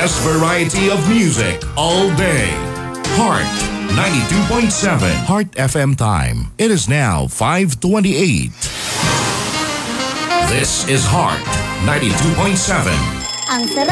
best variety of music all day. Heart 92.7 Heart FM time. It is now 5:28. This is Heart 92.7. Ang sarap